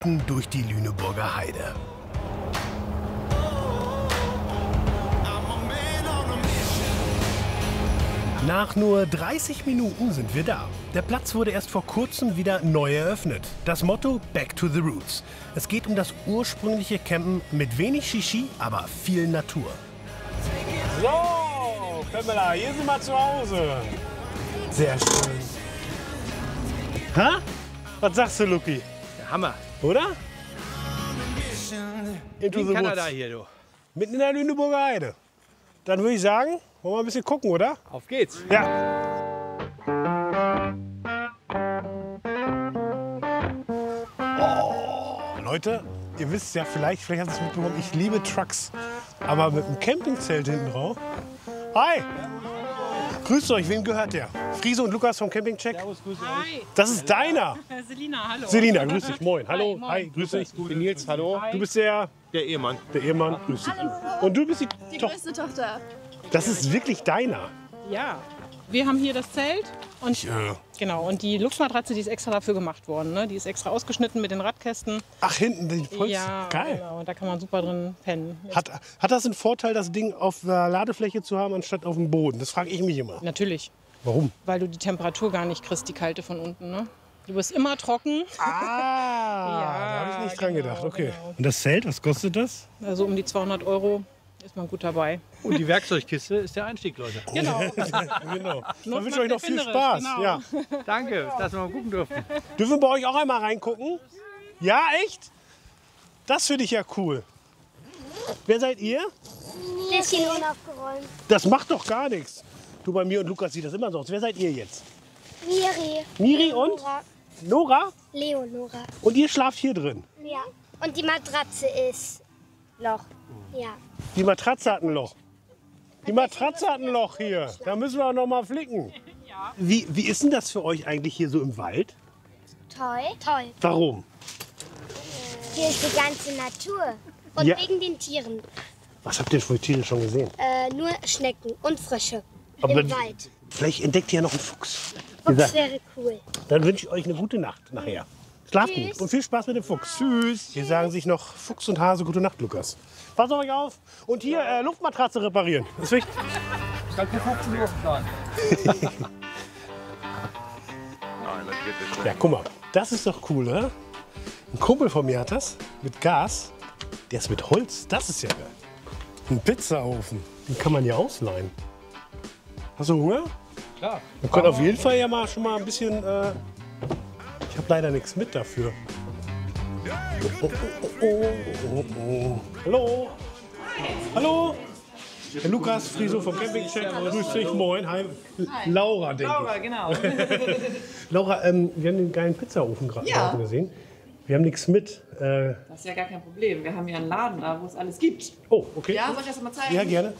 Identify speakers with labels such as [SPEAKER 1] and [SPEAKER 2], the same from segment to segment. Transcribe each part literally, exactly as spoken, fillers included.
[SPEAKER 1] durch die Lüneburger Heide. Nach nur dreißig Minuten sind wir da. Der Platz wurde erst vor kurzem wieder neu eröffnet. Das Motto Back to the Roots. Es geht um das ursprüngliche Campen mit wenig Shishi, aber viel Natur.
[SPEAKER 2] So, Pamela, hier sind wir zu Hause. Sehr schön. Ha? Was sagst du, Luki?
[SPEAKER 3] Der Hammer.
[SPEAKER 2] Oder?
[SPEAKER 3] Into
[SPEAKER 2] the
[SPEAKER 3] in Kanada
[SPEAKER 2] woods.
[SPEAKER 3] hier, du.
[SPEAKER 2] Mitten in der Lüneburger Heide. Dann würde ich sagen, wollen wir ein bisschen gucken, oder?
[SPEAKER 3] Auf geht's.
[SPEAKER 2] Ja. Oh, Leute, ihr wisst ja vielleicht, vielleicht habt ihr es mitbekommen, ich liebe Trucks. Aber mit einem Campingzelt hinten drauf. Hi! Grüßt euch, wem gehört der? Friese und Lukas vom Campingcheck.
[SPEAKER 4] Hi.
[SPEAKER 2] Das ist deiner.
[SPEAKER 4] Selina, hallo.
[SPEAKER 2] Selina, grüß dich. Moin. Hallo.
[SPEAKER 4] Hi, moin.
[SPEAKER 2] Hi, grüß dich.
[SPEAKER 3] Ich bin Nils, hallo.
[SPEAKER 2] Du bist der,
[SPEAKER 3] Der Ehemann.
[SPEAKER 2] der Ehemann. Grüß dich. Und du bist die,
[SPEAKER 5] Die
[SPEAKER 2] Tochter.
[SPEAKER 5] größte Tochter.
[SPEAKER 2] Das ist wirklich deiner.
[SPEAKER 4] Ja, wir haben hier das Zelt und,
[SPEAKER 2] Ja.
[SPEAKER 4] genau, und die Luftmatratze, die ist extra dafür gemacht worden. Ne? Die ist extra ausgeschnitten mit den Radkästen.
[SPEAKER 2] Ach, hinten den Puls.
[SPEAKER 4] Ja,
[SPEAKER 2] Geil.
[SPEAKER 4] genau, da kann man super drin pennen.
[SPEAKER 2] Hat, hat das einen Vorteil, das Ding auf der Ladefläche zu haben, anstatt auf dem Boden? Das frage ich mich immer.
[SPEAKER 4] Natürlich,
[SPEAKER 2] Warum?
[SPEAKER 4] weil du die Temperatur gar nicht kriegst, die kalte von unten. Ne? Du bist immer trocken,
[SPEAKER 2] Ah, da habe ich nicht dran
[SPEAKER 4] genau,
[SPEAKER 2] gedacht. Okay.
[SPEAKER 4] genau.
[SPEAKER 2] Und das Zelt, was kostet das?
[SPEAKER 4] also um die zweihundert Euro ist man gut dabei.
[SPEAKER 3] Und die Werkzeugkiste ist der Einstieg, Leute.
[SPEAKER 4] Genau.
[SPEAKER 2] Genau. Dann
[SPEAKER 4] Not
[SPEAKER 2] wünsche ich euch noch viel
[SPEAKER 4] erfinderisch,
[SPEAKER 2] Spaß.
[SPEAKER 4] genau.
[SPEAKER 2] Ja.
[SPEAKER 3] Danke, dass wir mal gucken dürfen.
[SPEAKER 2] Dürfen wir bei euch auch einmal reingucken? Ja, echt? Das finde ich ja cool. Wer seid ihr?
[SPEAKER 5] Bisschen unaufgeräumt.
[SPEAKER 2] Das macht doch gar nichts. Du, bei mir und Lukas sieht das immer so aus. Wer seid ihr jetzt?
[SPEAKER 5] Miri.
[SPEAKER 2] Miri und
[SPEAKER 5] Nora.
[SPEAKER 2] Nora?
[SPEAKER 5] Leonora.
[SPEAKER 2] Und ihr schlaft hier drin.
[SPEAKER 5] Ja. Und die Matratze ist Loch. Ja.
[SPEAKER 2] Die Matratze hat ein Loch. Die Matratze hat ein Loch hier. Da müssen wir auch noch mal flicken. Wie, wie ist denn das für euch eigentlich hier so im Wald?
[SPEAKER 5] Toll. Toll.
[SPEAKER 2] Warum?
[SPEAKER 5] Hier ist die ganze Natur. Und
[SPEAKER 2] Ja.
[SPEAKER 5] wegen den Tieren.
[SPEAKER 2] Was habt ihr für Tiere schon gesehen?
[SPEAKER 5] Äh, nur Schnecken und Frösche.
[SPEAKER 2] Aber
[SPEAKER 5] Im Wald.
[SPEAKER 2] vielleicht entdeckt ihr ja noch einen Fuchs.
[SPEAKER 5] Fuchs
[SPEAKER 2] gesagt.
[SPEAKER 5] wäre cool.
[SPEAKER 2] Dann wünsche ich euch eine gute Nacht nachher. Schlaft
[SPEAKER 5] Tschüss.
[SPEAKER 2] gut und viel Spaß mit dem Fuchs. Tschüss. Hier sagen sich noch Fuchs und Hase gute Nacht, Lukas. Pass auf euch auf. Und hier äh, Luftmatratze reparieren. Das ist wichtig.
[SPEAKER 3] Kannst du fünfzehn Uhr planen?
[SPEAKER 2] Ja, guck mal. Das ist doch cool, oder? Ein Kumpel von mir hat das mit Gas. Der ist mit Holz. Das ist ja geil. Ein Pizzaofen. Den kann man ja ausleihen. Hast du Hunger?
[SPEAKER 3] Klar.
[SPEAKER 2] Wir können auf jeden Fall ja mal schon mal ein bisschen. Äh ich habe leider nichts mit dafür. Oh, oh, oh, oh, oh. Hallo. Hallo. Der Lukas Friso vom Campingcheck. Grüß dich. Moin. Hi. Laura, denke
[SPEAKER 6] Laura, genau.
[SPEAKER 2] ich. Laura, ähm, wir haben den geilen Pizzaofen gerade
[SPEAKER 6] Ja.
[SPEAKER 2] gesehen. Wir haben nichts mit. Äh,
[SPEAKER 6] Das ist ja gar kein Problem. Wir haben ja einen Laden da, wo es alles gibt.
[SPEAKER 2] oh, okay.
[SPEAKER 6] Ja, soll ich das mal zeigen?
[SPEAKER 2] Ja, gerne.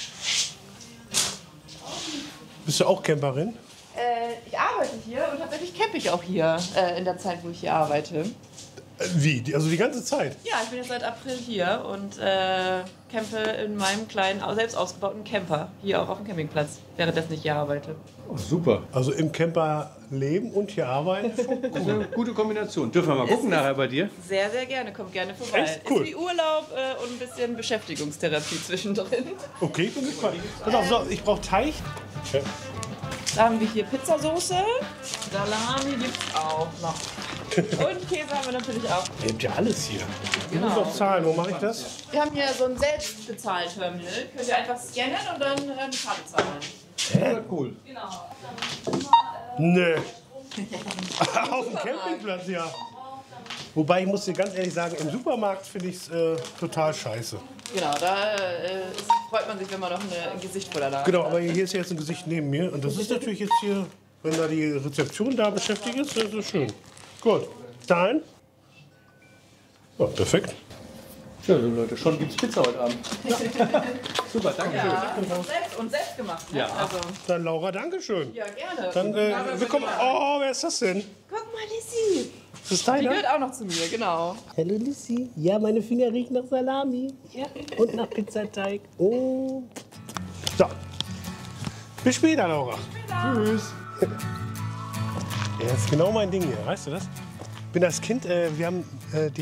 [SPEAKER 2] Bist du auch Camperin?
[SPEAKER 6] Äh, ich arbeite hier und tatsächlich campe ich auch hier äh, in der Zeit, wo ich hier arbeite.
[SPEAKER 2] Äh, wie? Die- Also die ganze Zeit?
[SPEAKER 6] Ja, ich bin jetzt seit April hier und äh, campe in meinem kleinen, au- selbst ausgebauten Camper hier auch auf dem Campingplatz, währenddessen ich hier arbeite.
[SPEAKER 3] Oh, super.
[SPEAKER 2] Also im Camper leben und hier arbeiten?
[SPEAKER 3] Das ist eine gute Kombination. Dürfen wir mal gucken nachher bei dir?
[SPEAKER 6] Sehr, sehr gerne. Kommt gerne vorbei.
[SPEAKER 2] Echt? Cool.
[SPEAKER 6] Ist wie Urlaub äh, und ein bisschen Beschäftigungstherapie zwischendrin.
[SPEAKER 2] Okay, bin gespannt. Pass auf, so, ich brauche Teig.
[SPEAKER 6] Da haben wir hier Pizzasauce. Salami gibt's auch noch. Und Käse haben wir natürlich auch.
[SPEAKER 2] Ihr habt ja alles hier. Ich muss
[SPEAKER 6] Genau.
[SPEAKER 2] auch zahlen. Wo mache ich das?
[SPEAKER 6] Wir haben hier so ein Selbstbezahlterminal. Könnt ihr einfach scannen und dann ähm, Karte zahlen.
[SPEAKER 3] Cool.
[SPEAKER 6] Genau.
[SPEAKER 2] Nö. Auf dem Campingplatz, ja. Wobei, ich muss dir ganz ehrlich sagen, im Supermarkt finde ich es äh, total scheiße.
[SPEAKER 6] Genau, da äh, freut man sich, wenn man noch eine, ein Gesicht vor der Nase
[SPEAKER 2] Genau,
[SPEAKER 6] hat.
[SPEAKER 2] aber hier ist jetzt ein Gesicht neben mir. Und das ist natürlich jetzt hier, wenn da die Rezeption da beschäftigt ist, das ist schön. Gut. Zahlen? Ja, perfekt.
[SPEAKER 3] Ja, so Leute, schon gibt's Pizza heute Abend. Super, danke schön.
[SPEAKER 6] Ja, selbst und selbst gemacht. Ne?
[SPEAKER 3] Ja.
[SPEAKER 6] Also,
[SPEAKER 2] Dann Laura, Dankeschön.
[SPEAKER 6] ja, gerne.
[SPEAKER 2] Dann äh, willkommen. Oh, wer ist das denn?
[SPEAKER 6] Guck mal, Lissy.
[SPEAKER 2] Ist das
[SPEAKER 6] Die
[SPEAKER 2] deiner?
[SPEAKER 6] gehört auch noch zu mir, genau.
[SPEAKER 2] Hallo Lissy. Ja, meine Finger riechen nach Salami.
[SPEAKER 6] Ja.
[SPEAKER 2] Und nach Pizzateig. Oh. So. Bis später, Laura. Tschüss. Ja, das ist genau mein Ding hier, weißt du das? Ich bin als Kind, äh, wir haben äh, die